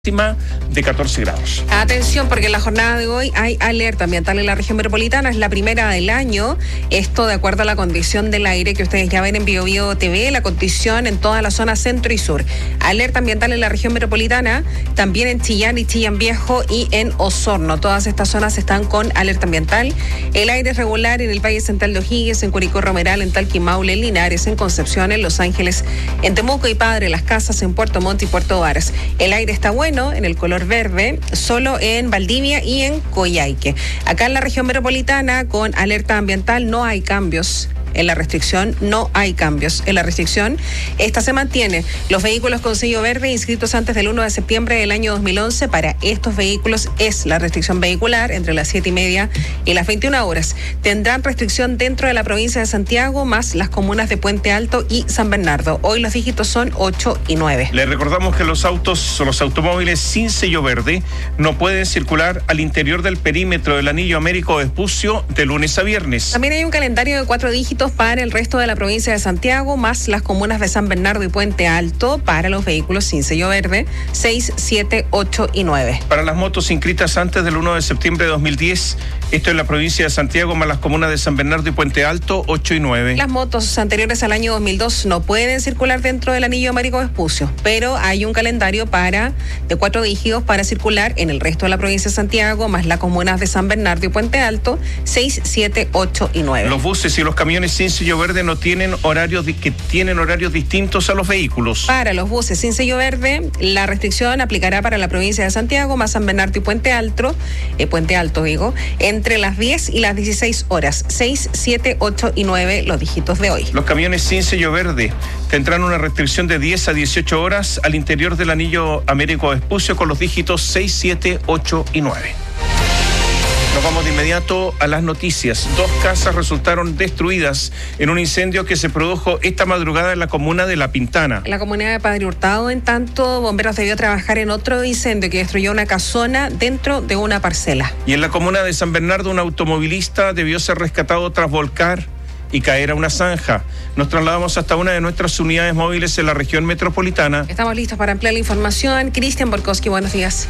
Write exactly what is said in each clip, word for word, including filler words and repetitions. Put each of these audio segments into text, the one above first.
de catorce grados. Atención, porque en la jornada de hoy hay alerta ambiental en la región metropolitana, es la primera del año, esto de acuerdo a la condición del aire que ustedes ya ven en Bio Bio T V, la condición en toda la zona centro y sur. Alerta ambiental en la región metropolitana, también en Chillán y Chillán Viejo y en Osorno. Todas estas zonas están con alerta ambiental. El aire es regular en el Valle Central de O'Higgins, en Curicó Romeral, en Talquín Maule, en Linares, en Concepción, en Los Ángeles, en Temuco y Padre Las Casas, en Puerto Montt y Puerto Varas. El aire está bueno en el color verde, solo en Valdivia y en Coyhaique. Acá en la región metropolitana, con alerta ambiental, no hay cambios. En la restricción no hay cambios. En la restricción, esta se mantiene. Los vehículos con sello verde inscritos antes del uno de septiembre del año dos mil once, para estos vehículos es la restricción vehicular entre las siete y media y las veintiuna horas. Tendrán restricción dentro de la provincia de Santiago, más las comunas de Puente Alto y San Bernardo. Hoy los dígitos son ocho y nueve. Les recordamos que los autos o los automóviles sin sello verde no pueden circular al interior del perímetro del Anillo Américo Vespucio de lunes a viernes. También hay un calendario de cuatro dígitos para el resto de la provincia de Santiago, más las comunas de San Bernardo y Puente Alto para los vehículos sin sello verde, seis, siete, ocho y nueve. Para las motos inscritas antes del uno de septiembre de dos mil diez, esto es la provincia de Santiago, más las comunas de San Bernardo y Puente Alto, ocho y nueve. Las motos anteriores al año dos mil dos no pueden circular dentro del Anillo Américo Vespucio, pero hay un calendario para de cuatro dígitos para circular en el resto de la provincia de Santiago, más las comunas de San Bernardo y Puente Alto, seis, siete, ocho y nueve. Los buses y los camiones sin sello verde no tienen horarios que tienen horarios distintos a los vehículos. Para los buses sin sello verde, la restricción aplicará para la provincia de Santiago, más San Bernardo y Puente Alto, eh, Puente Alto digo, entre las diez y las dieciséis horas, seis, siete, ocho y nueve los dígitos de hoy. Los camiones sin sello verde tendrán una restricción de diez a dieciocho horas al interior del Anillo Américo Vespucio con los dígitos seis, siete, ocho y nueve. Nos vamos de inmediato a las noticias. Dos casas resultaron destruidas en un incendio que se produjo esta madrugada en la comuna de La Pintana. En la comunidad de Padre Hurtado, en tanto, bomberos debió trabajar en otro incendio que destruyó una casona dentro de una parcela. Y en la comuna de San Bernardo, un automovilista debió ser rescatado tras volcar y caer a una zanja. Nos trasladamos hasta una de nuestras unidades móviles en la región metropolitana. Estamos listos para ampliar la información. Cristian Borkowski, buenos días.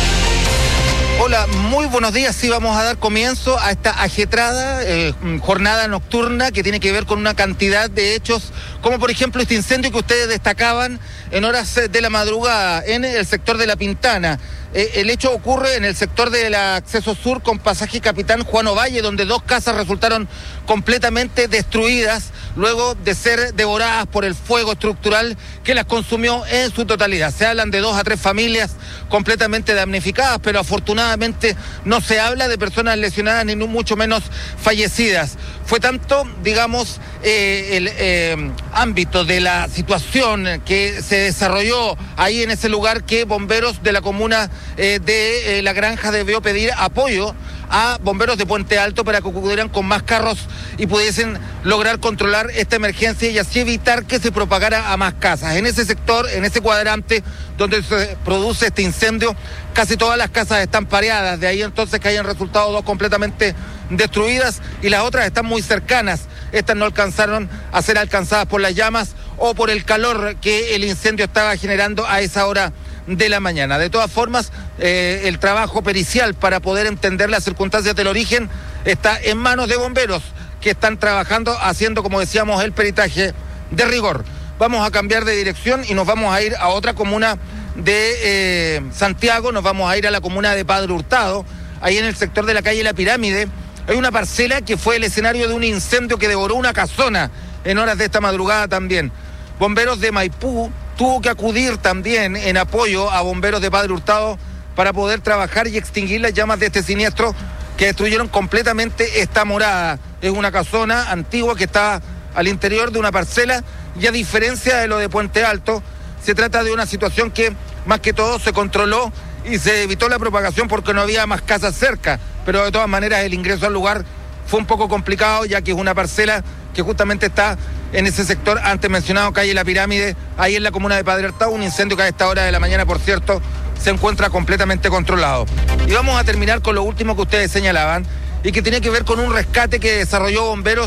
Hola, muy buenos días. Sí, vamos a dar comienzo a esta ajetrada eh, jornada nocturna que tiene que ver con una cantidad de hechos, como por ejemplo este incendio que ustedes destacaban en horas de la madrugada en el sector de La Pintana. Eh, el hecho ocurre en el sector del acceso sur con pasaje Capitán Juan Ovalle, donde dos casas resultaron completamente destruidas luego de ser devoradas por el fuego estructural que las consumió en su totalidad. Se hablan de dos a tres familias completamente damnificadas, pero afortunadamente no se habla de personas lesionadas ni mucho menos fallecidas. Fue tanto, digamos, eh, el eh, ámbito de la situación que se desarrolló ahí en ese lugar que bomberos de la comuna eh, de eh, La Granja debió pedir apoyo a bomberos de Puente Alto para que acudieran con más carros y pudiesen lograr controlar esta emergencia y así evitar que se propagara a más casas. En ese sector, en ese cuadrante donde se produce este incendio, casi todas las casas están pareadas, de ahí entonces que hayan resultado dos completamente destruidas y las otras están muy cercanas. Estas no alcanzaron a ser alcanzadas por las llamas o por el calor que el incendio estaba generando a esa hora de la mañana. De todas formas, eh, el trabajo pericial para poder entender las circunstancias del origen está en manos de bomberos que están trabajando, haciendo, como decíamos, el peritaje de rigor. Vamos a cambiar de dirección y nos vamos a ir a otra comuna de eh, Santiago, nos vamos a ir a la comuna de Padre Hurtado, ahí en el sector de la calle La Pirámide. Hay una parcela que fue el escenario de un incendio que devoró una casona en horas de esta madrugada también. Bomberos de Maipú tuvo que acudir también en apoyo a bomberos de Padre Hurtado para poder trabajar y extinguir las llamas de este siniestro que destruyeron completamente esta morada. Es una casona antigua que está al interior de una parcela y a diferencia de lo de Puente Alto, se trata de una situación que más que todo se controló y se evitó la propagación porque no había más casas cerca, pero de todas maneras el ingreso al lugar fue un poco complicado ya que es una parcela que justamente está en ese sector antes mencionado, calle La Pirámide, ahí en la comuna de Padre Hurtado, un incendio que a esta hora de la mañana, por cierto, se encuentra completamente controlado. Y vamos a terminar con lo último que ustedes señalaban y que tiene que ver con un rescate que desarrolló bomberos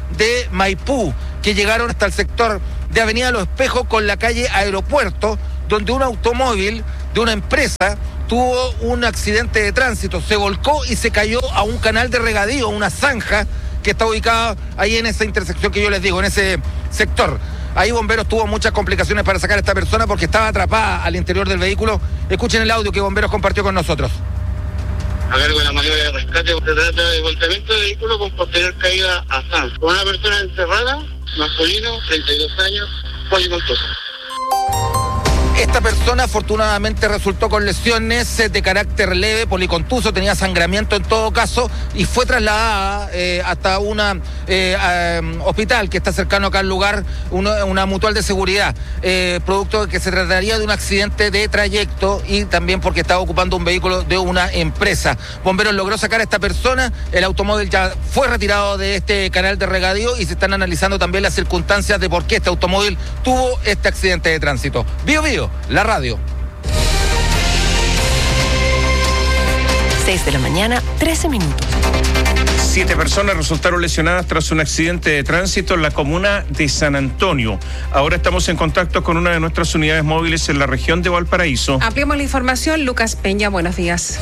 de Maipú, que llegaron hasta el sector de Avenida Los Espejos con la calle Aeropuerto, donde un automóvil de una empresa tuvo un accidente de tránsito, se volcó y se cayó a un canal de regadío, una zanja que está ubicada ahí en esa intersección que yo les digo, en ese sector. Ahí Bomberos tuvo muchas complicaciones para sacar a esta persona porque estaba atrapada al interior del vehículo. Escuchen el audio que Bomberos compartió con nosotros. A cargo de la maniobra de rescate, se trata de volcamiento de vehículo con posterior caída a San. Con una persona encerrada, masculino, treinta y dos años, policontuso. Esta persona afortunadamente resultó con lesiones de carácter leve, policontuso, tenía sangramiento en todo caso y fue trasladada eh, hasta un eh, eh, hospital que está cercano acá al lugar, una, una mutual de seguridad, eh, producto de que se trataría de un accidente de trayecto y también porque estaba ocupando un vehículo de una empresa. Bomberos logró sacar a esta persona, el automóvil ya fue retirado de este canal de regadío y se están analizando también las circunstancias de por qué este automóvil tuvo este accidente de tránsito. Bio Bio, la radio. seis de la mañana, trece minutos. Siete personas resultaron lesionadas tras un accidente de tránsito en la comuna de San Antonio. Ahora estamos en contacto con una de nuestras unidades móviles en la región de Valparaíso. Ampliamos la información. Lucas Peña, buenos días.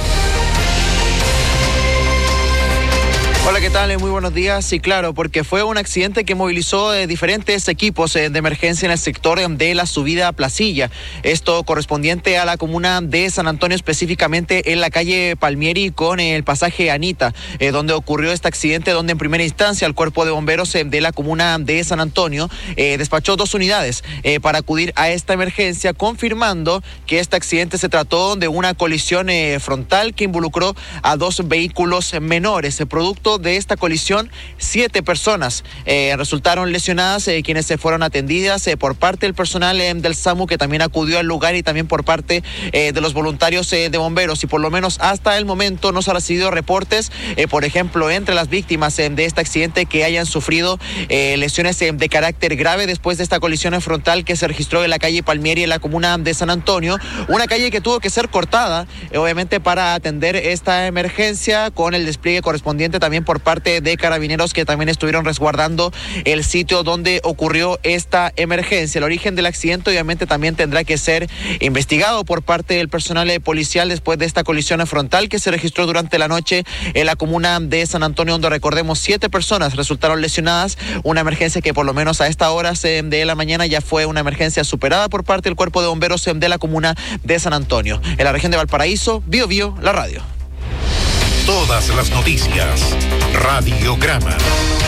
Hola, ¿qué tal? Muy buenos días. Sí, claro, porque fue un accidente que movilizó eh, diferentes equipos eh, de emergencia en el sector eh, de la subida a Placilla. Esto correspondiente a la comuna de San Antonio, específicamente en la calle Palmieri con eh, el pasaje Anita, eh, donde ocurrió este accidente, donde en primera instancia el cuerpo de bomberos eh, de la comuna de San Antonio eh, despachó dos unidades eh, para acudir a esta emergencia, confirmando que este accidente se trató de una colisión eh, frontal que involucró a dos vehículos menores. El producto de esta colisión, siete personas eh, resultaron lesionadas, eh, quienes se fueron atendidas eh, por parte del personal eh, del SAMU, que también acudió al lugar, y también por parte eh, de los voluntarios eh, de bomberos. Y por lo menos hasta el momento no se han recibido reportes, eh, por ejemplo, entre las víctimas eh, de este accidente que hayan sufrido eh, lesiones eh, de carácter grave después de esta colisión frontal que se registró en la calle Palmieri, en la comuna de San Antonio, una calle que tuvo que ser cortada, eh, obviamente para atender esta emergencia, con el despliegue correspondiente también por parte de carabineros, que también estuvieron resguardando el sitio donde ocurrió esta emergencia. El origen del accidente obviamente también tendrá que ser investigado por parte del personal policial después de esta colisión frontal que se registró durante la noche en la comuna de San Antonio, donde, recordemos, siete personas resultaron lesionadas, una emergencia que por lo menos a esta hora de la mañana ya fue una emergencia superada por parte del cuerpo de bomberos de la comuna de San Antonio. En la región de Valparaíso, Bio Bio, la radio. Todas las noticias. Radiograma.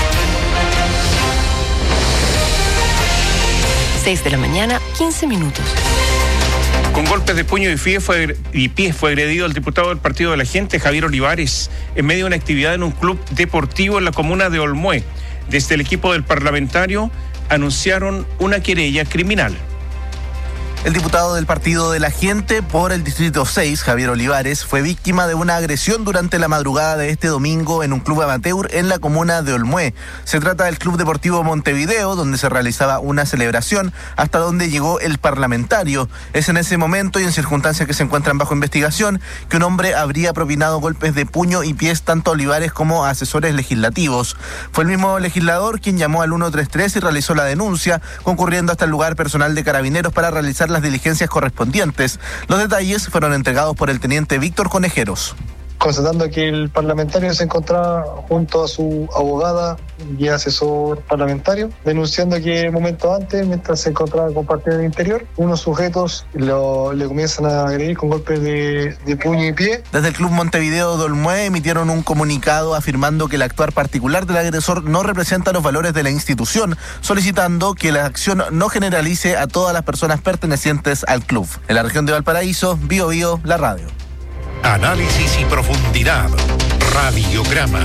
seis de la mañana, quince minutos. Con golpes de puño y pie fue, y pie fue agredido el diputado del Partido de la Gente, Javier Olivares, en medio de una actividad en un club deportivo en la comuna de Olmué. Desde el equipo del parlamentario anunciaron una querella criminal. El diputado del Partido de la Gente por el Distrito seis, Javier Olivares, fue víctima de una agresión durante la madrugada de este domingo en un club amateur en la comuna de Olmué. Se trata del Club Deportivo Montevideo, donde se realizaba una celebración, hasta donde llegó el parlamentario. Es en ese momento y en circunstancias que se encuentran bajo investigación que un hombre habría propinado golpes de puño y pies tanto a Olivares como a asesores legislativos. Fue el mismo legislador quien llamó al ciento treinta y tres y realizó la denuncia, concurriendo hasta el lugar personal de Carabineros para realizar las diligencias correspondientes. Los detalles fueron entregados por el teniente Víctor Conejeros. Constatando que el parlamentario se encontraba junto a su abogada y asesor parlamentario, denunciando que momentos antes, mientras se encontraba compartiendo el interior, unos sujetos lo, le comienzan a agredir con golpes de, de puño y pie. Desde el Club Montevideo de Olmué emitieron un comunicado afirmando que el actuar particular del agresor no representa los valores de la institución, solicitando que la acción no generalice a todas las personas pertenecientes al club. En la región de Valparaíso, Bio Bio, la radio. Análisis y profundidad. Radiograma.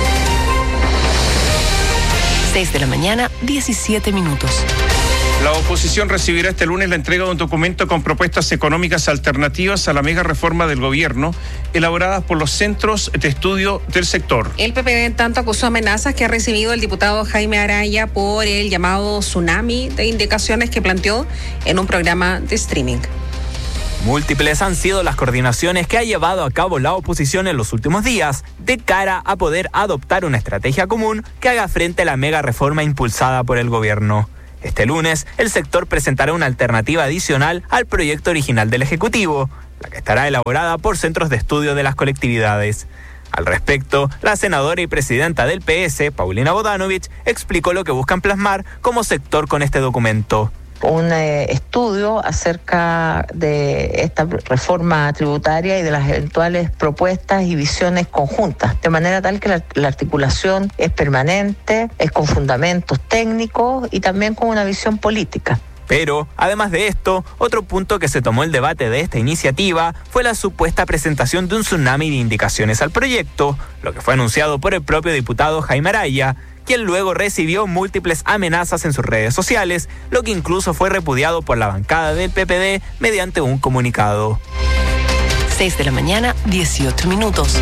seis de la mañana, diecisiete minutos. La oposición recibirá este lunes la entrega de un documento con propuestas económicas alternativas a la mega reforma del gobierno, elaboradas por los centros de estudio del sector. El P P D, en tanto, acusó amenazas que ha recibido el diputado Jaime Araya por el llamado tsunami de indicaciones que planteó en un programa de streaming. Múltiples han sido las coordinaciones que ha llevado a cabo la oposición en los últimos días de cara a poder adoptar una estrategia común que haga frente a la mega reforma impulsada por el gobierno. Este lunes, el sector presentará una alternativa adicional al proyecto original del Ejecutivo. la que estará elaborada por centros de estudio de las colectividades. Al respecto, la senadora y presidenta del P S, Paulina Bodanovich, explicó lo que buscan plasmar como sector con este documento. Un eh, estudio acerca de esta reforma tributaria y de las eventuales propuestas y visiones conjuntas, de manera tal que la, la articulación es permanente, es con fundamentos técnicos y también con una visión política. Pero, además de esto, otro punto que se tomó el debate de esta iniciativa fue la supuesta presentación de un tsunami de indicaciones al proyecto, lo que fue anunciado por el propio diputado Jaime Araya, quien luego recibió múltiples amenazas en sus redes sociales, lo que incluso fue repudiado por la bancada del P P D mediante un comunicado. seis de la mañana, dieciocho minutos.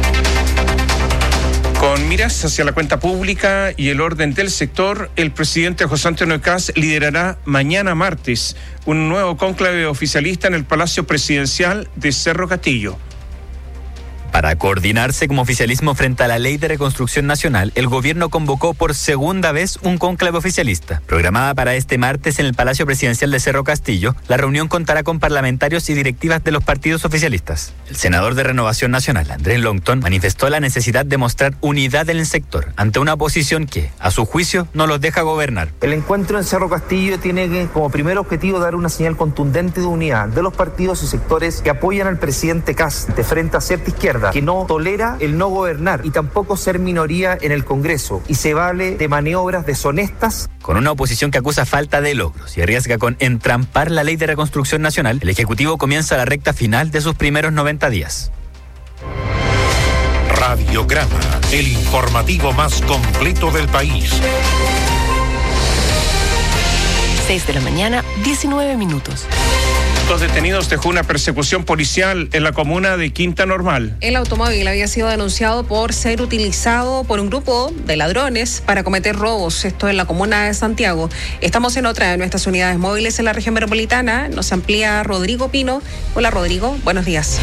Con miras hacia la cuenta pública y el orden del sector, el presidente José Antonio Kast liderará mañana martes un nuevo cónclave oficialista en el Palacio Presidencial de Cerro Castillo. Para coordinarse como oficialismo frente a la Ley de Reconstrucción Nacional, el gobierno convocó por segunda vez un cónclave oficialista. Programada para este martes en el Palacio Presidencial de Cerro Castillo, la reunión contará con parlamentarios y directivas de los partidos oficialistas. El senador de Renovación Nacional, Andrés Longton, manifestó la necesidad de mostrar unidad en el sector ante una oposición que, a su juicio, no los deja gobernar. El encuentro en Cerro Castillo tiene que, como primer objetivo, dar una señal contundente de unidad de los partidos y sectores que apoyan al presidente Kast de frente a cierta izquierda, que no tolera el no gobernar y tampoco ser minoría en el Congreso y se vale de maniobras deshonestas. Con una oposición que acusa falta de logros y arriesga con entrampar la Ley de Reconstrucción Nacional, el Ejecutivo comienza la recta final de sus primeros noventa días. Radiograma, el informativo más completo del país. seis de la mañana, diecinueve minutos. Dos detenidos dejó una persecución policial en la comuna de Quinta Normal. El automóvil había sido denunciado por ser utilizado por un grupo de ladrones para cometer robos, esto en la comuna de Santiago. Estamos en otra de nuestras unidades móviles en la región metropolitana. Nos amplía Rodrigo Pino. Hola Rodrigo, buenos días.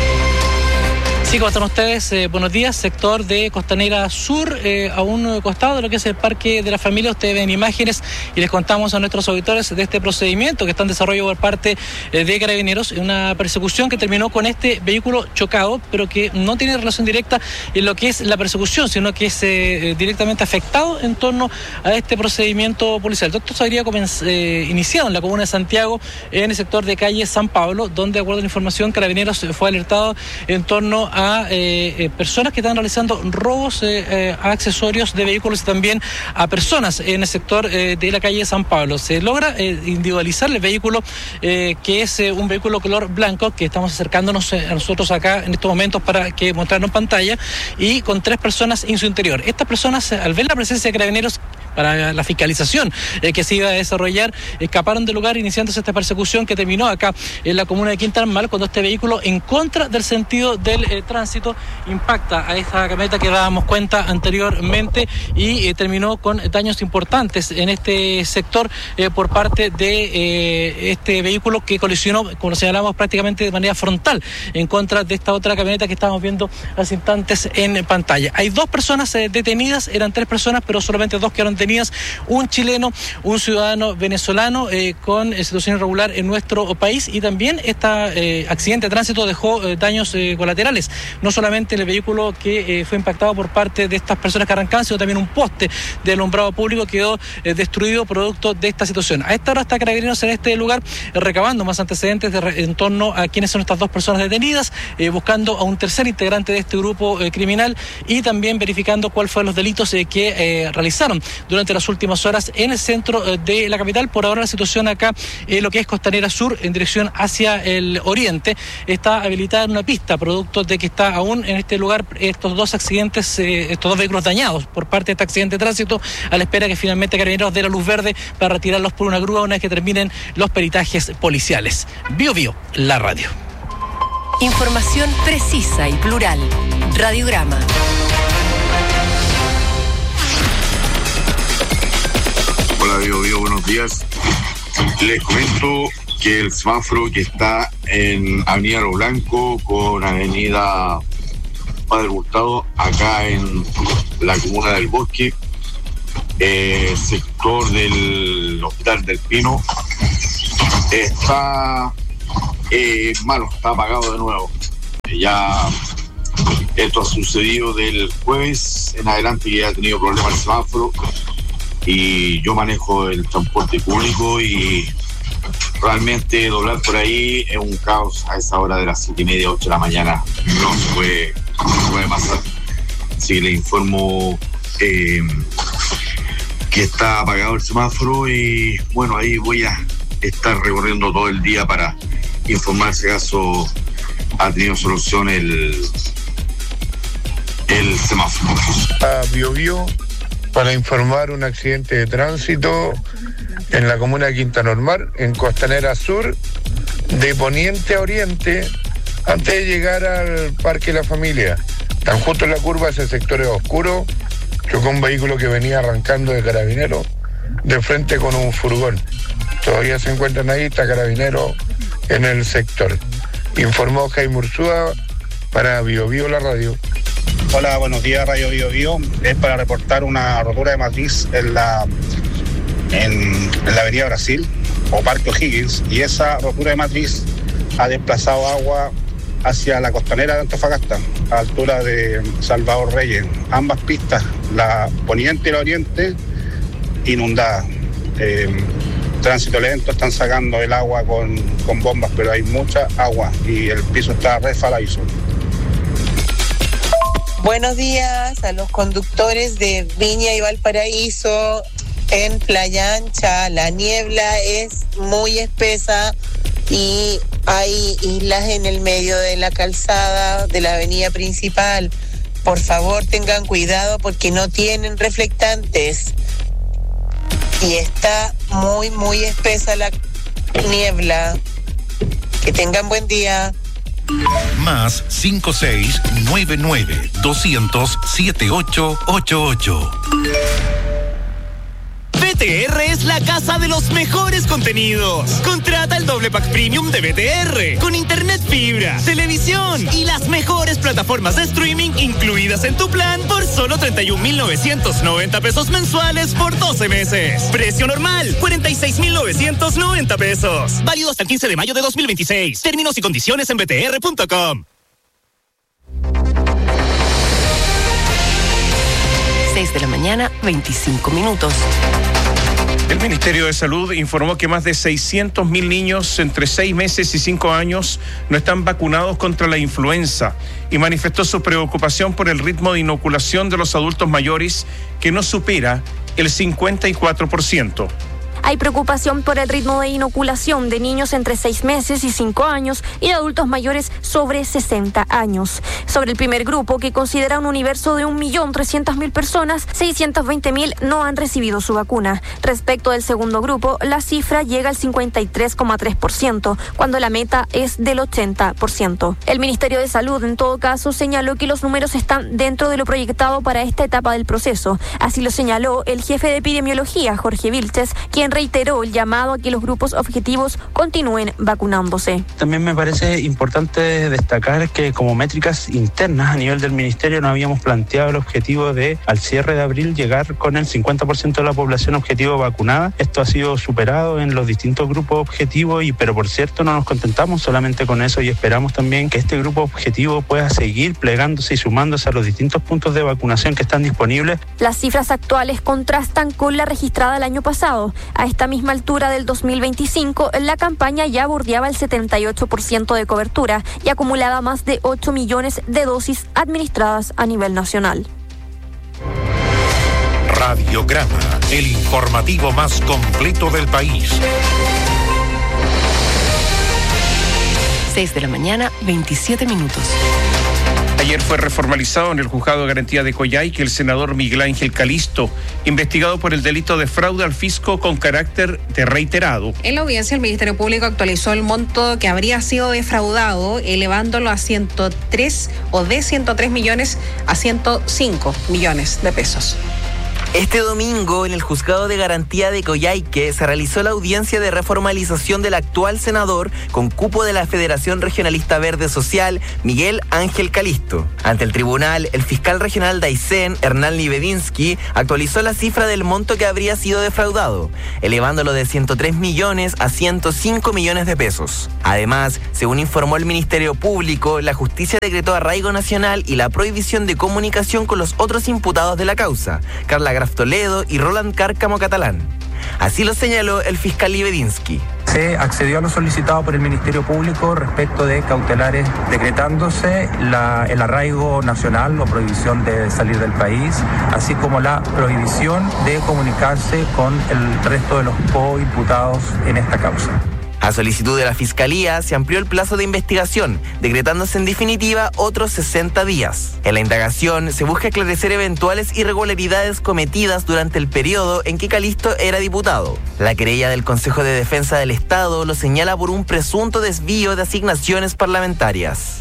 Sí, ¿cómo están ustedes? Eh, buenos días, sector de Costanera Sur, eh, a un costado de lo que es el Parque de la Familia. Ustedes ven imágenes y les contamos a nuestros auditores de este procedimiento que está en desarrollo por parte eh, de Carabineros, una persecución que terminó con este vehículo chocado, pero que no tiene relación directa en lo que es la persecución, sino que es eh, directamente afectado en torno a este procedimiento policial. Esto se habría comenz- eh, iniciado en la comuna de Santiago, en el sector de calle San Pablo, donde, de acuerdo a la información, Carabineros fue alertado en torno a a eh, eh, personas que están realizando robos eh, eh, a accesorios de vehículos y también a personas en el sector eh, de la calle San Pablo. Se logra eh, individualizar el vehículo, eh, que es eh, un vehículo color blanco, que estamos acercándonos eh, a nosotros acá en estos momentos para que mostrarnos en pantalla, y con tres personas en su interior. Estas personas, al ver la presencia de Carabineros para la fiscalización eh, que se iba a desarrollar, escaparon del lugar, iniciándose esta persecución que terminó acá en la comuna de Quinta Normal, cuando este vehículo, en contra del sentido del eh, tránsito, impacta a esta camioneta que dábamos cuenta anteriormente y eh, terminó con daños importantes en este sector eh, por parte de eh, este vehículo que colisionó, como lo señalamos, prácticamente de manera frontal en contra de esta otra camioneta que estábamos viendo hace instantes en pantalla. Hay dos personas eh, detenidas, eran tres personas, pero solamente dos quedaron detenidas, un chileno, un ciudadano venezolano eh, con eh, situación irregular en nuestro país, y también este eh, accidente de tránsito dejó eh, daños eh, colaterales, no solamente el vehículo que eh, fue impactado por parte de estas personas que arrancaban, sino también un poste de alumbrado público quedó eh, destruido producto de esta situación. A esta hora está Carabineros en este lugar eh, recabando más antecedentes de re, en torno a quiénes son estas dos personas detenidas, eh, buscando a un tercer integrante de este grupo eh, criminal y también verificando cuáles fueron los delitos eh, que eh, realizaron durante las últimas horas en el centro eh, de la capital. Por ahora la situación acá, eh, lo que es Costanera Sur, en dirección hacia el oriente, está habilitada en una pista, producto de que está aún en este lugar estos dos accidentes, eh, estos dos vehículos dañados por parte de este accidente de tránsito, a la espera que finalmente Carabineros dé la luz verde para retirarlos por una grúa una vez que terminen los peritajes policiales. Bio Bio, la radio. Información precisa y plural. Radiograma. Hola Bio Bio, buenos días. Les comento que el semáforo que está en Avenida Lo Blanco con Avenida Padre Hurtado, acá en la comuna del Bosque, eh, sector del Hospital del Pino, está eh, malo, está apagado de nuevo. Ya esto ha sucedido del jueves en adelante, que ha tenido problemas el semáforo, y yo manejo el transporte público y realmente doblar por ahí es un caos a esa hora de las siete y media, ocho de la mañana. No se puede, no se puede pasar. Así que le informo eh, que está apagado el semáforo y bueno, ahí voy a estar recorriendo todo el día para informar si acaso ha tenido solución el, el semáforo. A Bio Bio para informar un accidente de tránsito en la comuna de Quinta Normal, en Costanera Sur, de poniente a oriente, antes de llegar al Parque La Familia. Tan justo en la curva, ese sector es oscuro, chocó un vehículo que venía arrancando de Carabineros, de frente con un furgón. Todavía se encuentran ahí, está Carabinero en el sector. Informó Jaime Ursúa para Bio Bio la radio. Hola, buenos días, Radio Bio Bio. Es para reportar una rotura de matriz en la, en, en la avenida Brasil o Parque O'Higgins, y esa rotura de matriz ha desplazado agua hacia la costanera de Antofagasta, a altura de Salvador Reyes. Ambas pistas, la poniente y la oriente, inundadas. Eh, tránsito lento, están sacando el agua con, con bombas, pero hay mucha agua y el piso está resbaladizo. Buenos días a los conductores de Viña y Valparaíso en Playa Ancha. La niebla es muy espesa y hay islas en el medio de la calzada de la avenida principal. Por favor, tengan cuidado porque no tienen reflectantes y está muy, muy espesa la niebla. Que tengan buen día. Más cinco seis nueve nueve doscientos siete ocho ocho ocho. B T R es la casa de los mejores contenidos. Contrata el doble pack premium de B T R con internet fibra, televisión y las mejores plataformas de streaming incluidas en tu plan por solo treinta y un mil novecientos noventa pesos mensuales por doce meses. Precio normal, cuarenta y seis mil novecientos noventa pesos. Válido hasta el quince de mayo de dos mil veintiséis. Términos y condiciones en b t r punto com. seis de la mañana, veinticinco minutos. El Ministerio de Salud informó que más de seiscientos mil niños entre seis meses y cinco años no están vacunados contra la influenza y manifestó su preocupación por el ritmo de inoculación de los adultos mayores, que no supera el cincuenta y cuatro por ciento. Hay preocupación por el ritmo de inoculación de niños entre seis meses y cinco años y de adultos mayores sobre sesenta años. Sobre el primer grupo, que considera un universo de un millón trescientas mil personas, seiscientos veinte mil no han recibido su vacuna. Respecto del segundo grupo, la cifra llega al cincuenta y tres coma tres por ciento, cuando la meta es del ochenta por ciento. El Ministerio de Salud, en todo caso, señaló que los números están dentro de lo proyectado para esta etapa del proceso. Así lo señaló el jefe de epidemiología, Jorge Vilches, quien reiteró el llamado a que los grupos objetivos continúen vacunándose. También me parece importante destacar que como métricas internas a nivel del Ministerio no habíamos planteado el objetivo de, al cierre de abril, llegar con el cincuenta por ciento de la población objetivo vacunada. Esto ha sido superado en los distintos grupos objetivos, y pero por cierto no nos contentamos solamente con eso y esperamos también que este grupo objetivo pueda seguir plegándose y sumándose a los distintos puntos de vacunación que están disponibles. Las cifras actuales contrastan con la registrada el año pasado. A esta misma altura del dos mil veinticinco, la campaña ya bordeaba el setenta y ocho por ciento de cobertura y acumulaba más de ocho millones de dosis administradas a nivel nacional. Radiograma, el informativo más completo del país. seis de la mañana, veintisiete minutos. Ayer fue reformalizado en el Juzgado de Garantía de Coyhaique el senador Miguel Ángel Calisto, investigado por el delito de fraude al fisco con carácter de reiterado. En la audiencia, el Ministerio Público actualizó el monto que habría sido defraudado, elevándolo a ciento tres o de ciento tres millones a ciento cinco millones de pesos. Este domingo, en el Juzgado de Garantía de Coyhaique, se realizó la audiencia de reformalización del actual senador con cupo de la Federación Regionalista Verde Social, Miguel Ángel Calisto. Ante el tribunal, el fiscal regional de Aysén, Hernán Libedinsky, actualizó la cifra del monto que habría sido defraudado, elevándolo de ciento tres millones a ciento cinco millones de pesos. Además, según informó el Ministerio Público, la justicia decretó arraigo nacional y la prohibición de comunicación con los otros imputados de la causa, Carla Graf Toledo y Roland Cárcamo Catalán. Así lo señaló el fiscal Libedinsky. Se accedió a lo solicitado por el Ministerio Público respecto de cautelares, decretándose la, el arraigo nacional o prohibición de salir del país, así como la prohibición de comunicarse con el resto de los coimputados en esta causa. A solicitud de la Fiscalía, se amplió el plazo de investigación, decretándose en definitiva otros sesenta días. En la indagación, se busca esclarecer eventuales irregularidades cometidas durante el periodo en que Calisto era diputado. La querella del Consejo de Defensa del Estado lo señala por un presunto desvío de asignaciones parlamentarias.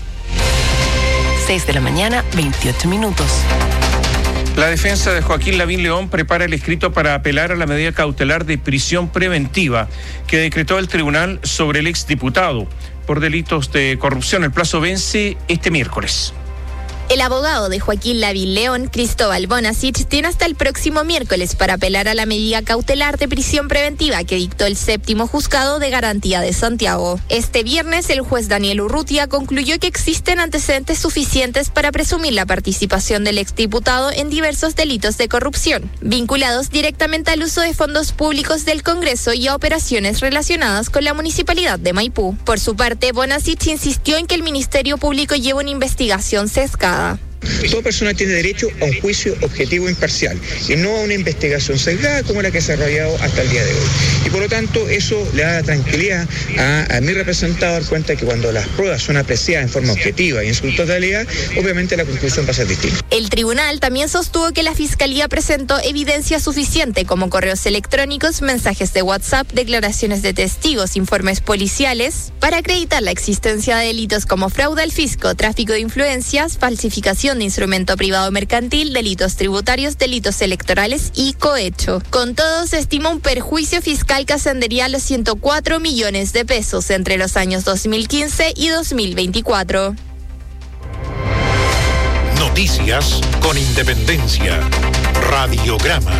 seis de la mañana, veintiocho minutos. La defensa de Joaquín Lavín León prepara el escrito para apelar a la medida cautelar de prisión preventiva que decretó el tribunal sobre el exdiputado por delitos de corrupción. El plazo vence este miércoles. El abogado de Joaquín Lavín León, Cristóbal Bonasich, tiene hasta el próximo miércoles para apelar a la medida cautelar de prisión preventiva que dictó el séptimo juzgado de garantía de Santiago. Este viernes, el juez Daniel Urrutia concluyó que existen antecedentes suficientes para presumir la participación del exdiputado en diversos delitos de corrupción, vinculados directamente al uso de fondos públicos del Congreso y a operaciones relacionadas con la Municipalidad de Maipú. Por su parte, Bonasich insistió en que el Ministerio Público lleva una investigación sesgada. Toda persona tiene derecho a un juicio objetivo e imparcial y no a una investigación sesgada como la que se ha desarrollado hasta el día de hoy. Y por lo tanto, eso le da tranquilidad a, a mi representado dar cuenta que cuando las pruebas son apreciadas en forma objetiva y en su totalidad, obviamente la conclusión va a ser distinta. El tribunal también sostuvo que la Fiscalía presentó evidencia suficiente como correos electrónicos, mensajes de WhatsApp, declaraciones de testigos, informes policiales, para acreditar la existencia de delitos como fraude al fisco, tráfico de influencias, falsificación de instrumento privado mercantil, delitos tributarios, delitos electorales y cohecho. Con todo, se estima un perjuicio fiscal que ascendería a los ciento cuatro millones de pesos entre los años dos mil quince y dos mil veinticuatro. Noticias con independencia. Radiograma.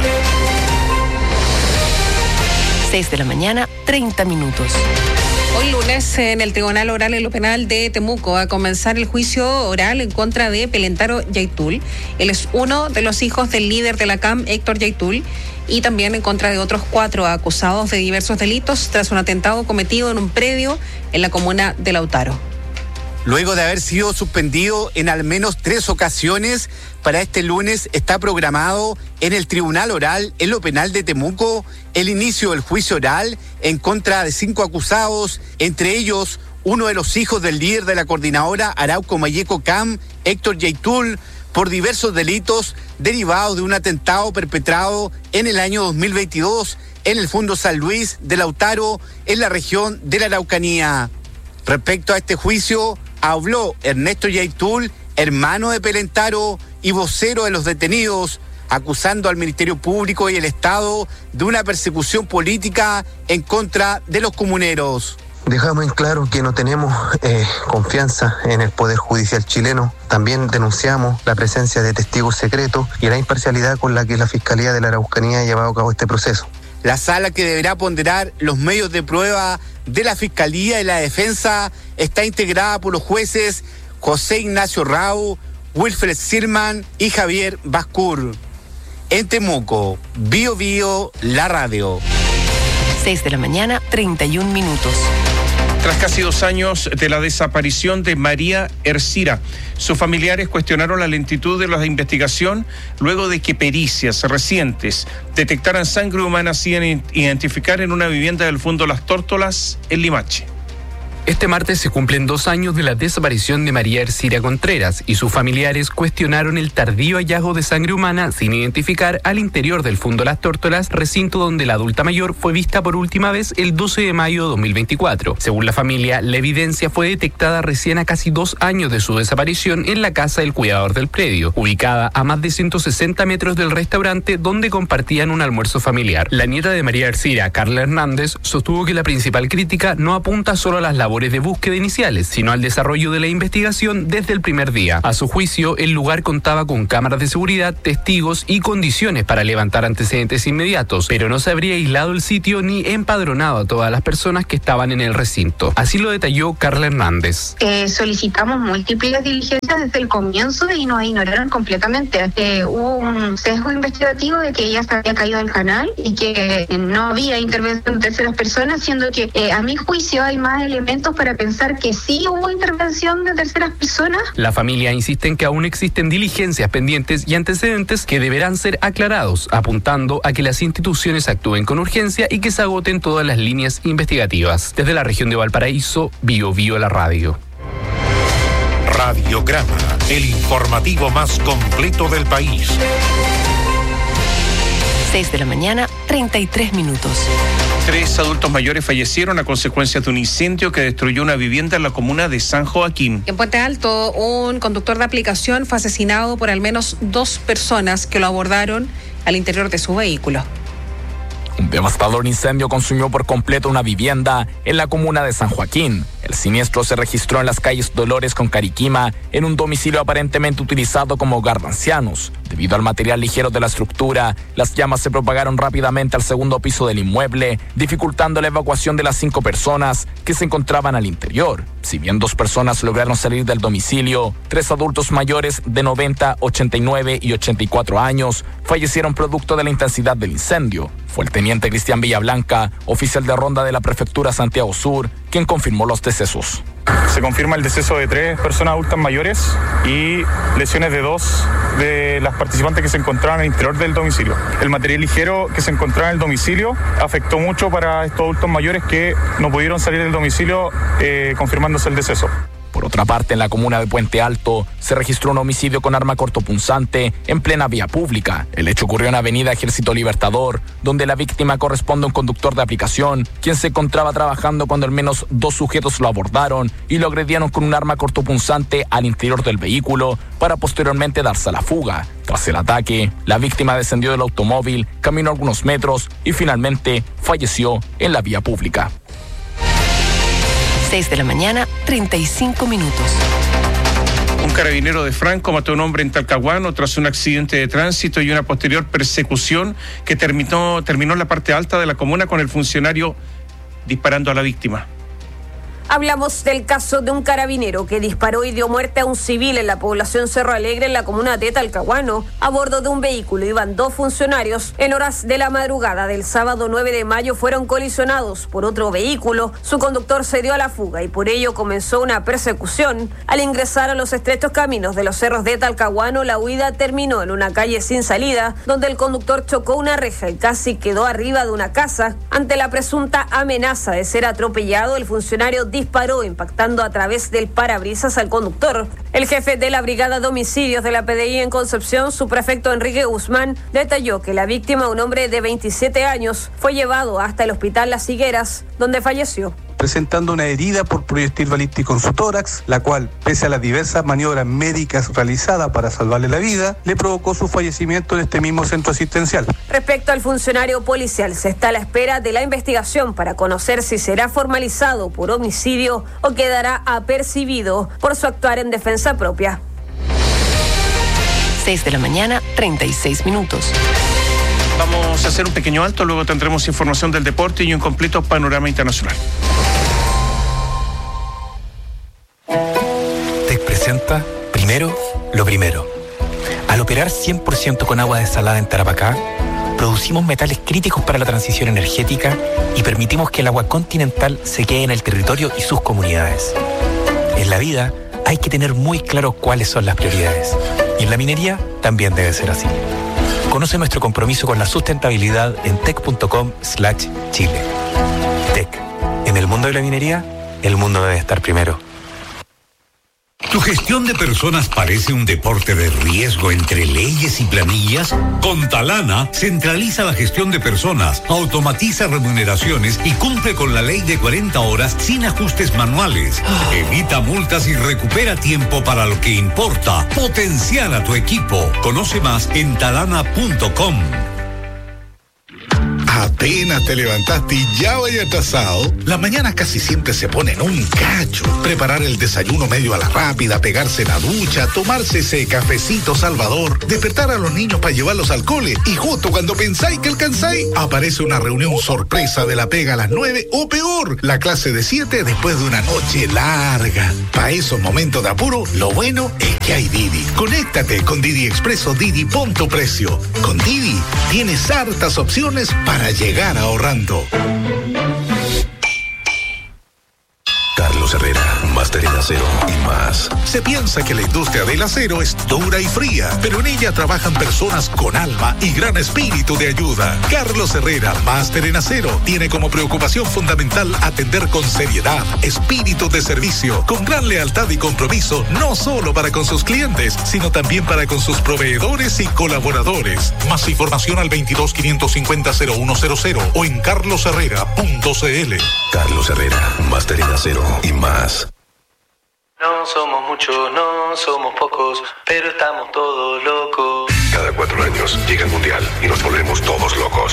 seis de la mañana, treinta minutos. Hoy lunes, en el Tribunal Oral en lo Penal de Temuco, a comenzar el juicio oral en contra de Pelentaro Yaitul. Él es uno de los hijos del líder de la C A M, Héctor Yaitul, y también en contra de otros cuatro acusados de diversos delitos tras un atentado cometido en un predio en la comuna de Lautaro. Luego de haber sido suspendido en al menos tres ocasiones, para este lunes está programado en el Tribunal Oral en lo Penal de Temuco el inicio del juicio oral en contra de cinco acusados, entre ellos uno de los hijos del líder de la coordinadora Arauco Mayeco C A M, Héctor Yaitul, por diversos delitos derivados de un atentado perpetrado en el año dos mil veintidós en el Fundo San Luis de Lautaro, en la región de la Araucanía. Respecto a este juicio, habló Ernesto Yaitul, hermano de Pelentaro y vocero de los detenidos, acusando al Ministerio Público y el Estado de una persecución política en contra de los comuneros. Dejamos en claro que no tenemos eh, confianza en el Poder Judicial chileno. También denunciamos la presencia de testigos secretos y la imparcialidad con la que la Fiscalía de la Araucanía ha llevado a cabo este proceso. La sala que deberá ponderar los medios de prueba de la Fiscalía y la Defensa está integrada por los jueces José Ignacio Rau, Wilfred Sirman y Javier Bascur. En Temuco, Bio Bio, la radio. seis de la mañana, treinta y un minutos. Tras casi dos años de la desaparición de María Ercira, sus familiares cuestionaron la lentitud de la investigación luego de que pericias recientes detectaran sangre humana sin identificar en una vivienda del Fundo Las Tórtolas en Limache. Este martes se cumplen dos años de la desaparición de María Ercira Contreras y sus familiares cuestionaron el tardío hallazgo de sangre humana sin identificar al interior del Fundo Las Tórtolas, recinto donde la adulta mayor fue vista por última vez el doce de mayo de dos mil veinticuatro. Según la familia, la evidencia fue detectada recién a casi dos años de su desaparición en la casa del cuidador del predio, ubicada a más de ciento sesenta metros del restaurante donde compartían un almuerzo familiar. La nieta de María Ercira, Carla Hernández, sostuvo que la principal crítica no apunta solo a las labores de búsqueda iniciales, sino al desarrollo de la investigación desde el primer día. A su juicio, el lugar contaba con cámaras de seguridad, testigos y condiciones para levantar antecedentes inmediatos, pero no se habría aislado el sitio ni empadronado a todas las personas que estaban en el recinto. Así lo detalló Carla Hernández. Eh, solicitamos múltiples diligencias desde el comienzo y nos ignoraron completamente. Eh, hubo un sesgo investigativo de que ella se había caído del canal y que eh, no había intervención de terceras personas, siendo que eh, a mi juicio hay más elementos para pensar que sí hubo intervención de terceras personas. La familia insiste en que aún existen diligencias pendientes y antecedentes que deberán ser aclarados, apuntando a que las instituciones actúen con urgencia y que se agoten todas las líneas investigativas. Desde la región de Valparaíso, Bio Bio la radio. Radiograma, el informativo más completo del país. seis de la mañana, treinta y tres minutos. Tres adultos mayores fallecieron a consecuencia de un incendio que destruyó una vivienda en la comuna de San Joaquín. En Puente Alto, un conductor de aplicación fue asesinado por al menos dos personas que lo abordaron al interior de su vehículo. Un devastador incendio consumió por completo una vivienda en la comuna de San Joaquín. El siniestro se registró en las calles Dolores con Cariquima, en un domicilio aparentemente utilizado como hogar de ancianos. Debido al material ligero de la estructura, las llamas se propagaron rápidamente al segundo piso del inmueble, dificultando la evacuación de las cinco personas que se encontraban al interior. Si bien dos personas lograron salir del domicilio, tres adultos mayores de noventa, ochenta y nueve y ochenta y cuatro años fallecieron producto de la intensidad del incendio. Fue el teniente Cristian Villablanca, oficial de ronda de la prefectura Santiago Sur, quien confirmó los decesos. Se confirma el deceso de tres personas adultas mayores y lesiones de dos de las participantes que se encontraban al interior del domicilio. El material ligero que se encontraba en el domicilio afectó mucho para estos adultos mayores que no pudieron salir del domicilio, eh, confirmándose el deceso. Por otra parte, en la comuna de Puente Alto se registró un homicidio con arma cortopunzante en plena vía pública. El hecho ocurrió en Avenida Ejército Libertador, donde la víctima corresponde a un conductor de aplicación, quien se encontraba trabajando cuando al menos dos sujetos lo abordaron y lo agredieron con un arma cortopunzante al interior del vehículo para posteriormente darse a la fuga. Tras el ataque, la víctima descendió del automóvil, caminó algunos metros y finalmente falleció en la vía pública. seis de la mañana, treinta y cinco minutos. Un carabinero de Franco mató a un hombre en Talcahuano tras un accidente de tránsito y una posterior persecución que terminó, terminó en la parte alta de la comuna con el funcionario disparando a la víctima. Hablamos del caso de un carabinero que disparó y dio muerte a un civil en la población Cerro Alegre, en la comuna de Talcahuano. A bordo de un vehículo iban dos funcionarios. En horas de la madrugada del sábado nueve de mayo fueron colisionados por otro vehículo. Su conductor se dio a la fuga y por ello comenzó una persecución. Al ingresar a los estrechos caminos de los cerros de Talcahuano, la huida terminó en una calle sin salida, donde el conductor chocó una reja y casi quedó arriba de una casa. Ante la presunta amenaza de ser atropellado, el funcionario disparó impactando a través del parabrisas al conductor. El jefe de la Brigada de Homicidios de la P D I en Concepción, subprefecto Enrique Guzmán, detalló que la víctima, un hombre de veintisiete años, fue llevado hasta el hospital Las Higueras, donde falleció. Presentando una herida por proyectil balístico en su tórax, la cual, pese a las diversas maniobras médicas realizadas para salvarle la vida, le provocó su fallecimiento en este mismo centro asistencial. Respecto al funcionario policial, se está a la espera de la investigación para conocer si será formalizado por homicidio o quedará apercibido por su actuar en defensa propia. seis de la mañana, treinta y seis minutos. Vamos a hacer un pequeño alto, luego tendremos información del deporte y un completo panorama internacional. TEC presenta Primero lo Primero. Al operar cien por ciento con agua desalada en Tarapacá, producimos metales críticos para la transición energética y permitimos que el agua continental se quede en el territorio y sus comunidades. En la vida hay que tener muy claro cuáles son las prioridades. Y en la minería también debe ser así. Conoce nuestro compromiso con la sustentabilidad en tec punto com slash chile. TEC. En el mundo de la minería, el mundo debe estar primero. ¿Tu gestión de personas parece un deporte de riesgo entre leyes y planillas? Con Talana, centraliza la gestión de personas, automatiza remuneraciones y cumple con la ley de cuarenta horas sin ajustes manuales. Evita multas y recupera tiempo para lo que importa. Potenciar a tu equipo. Conoce más en talana punto com. Apenas te levantaste y ya vaya atrasado. Las mañanas casi siempre se ponen un cacho. Preparar el desayuno medio a la rápida, pegarse la ducha, tomarse ese cafecito salvador, despertar a los niños para llevarlos al cole y justo cuando pensáis que alcanzáis, aparece una reunión sorpresa de la pega a las nueve o peor, la clase de siete después de una noche larga. Para esos momentos de apuro, lo bueno es que hay Didi. Conéctate con Didi Expreso Didi Punto Precio. Con Didi tienes hartas opciones para llegar ahorrando. Carlos Herrera, Máster en Acero y más. Se piensa que la industria del acero es dura y fría, pero en ella trabajan personas con alma y gran espíritu de ayuda. Carlos Herrera, Máster en Acero, tiene como preocupación fundamental atender con seriedad, espíritu de servicio, con gran lealtad y compromiso, no solo para con sus clientes, sino también para con sus proveedores y colaboradores. Más información al veintidós, quinientos cincuenta, cero uno cero cero o en carlos herrera punto c l. Carlos Herrera, Máster en Acero y más. No somos muchos, no somos pocos, pero estamos todos locos. Cada cuatro años llega el Mundial y nos volvemos todos locos.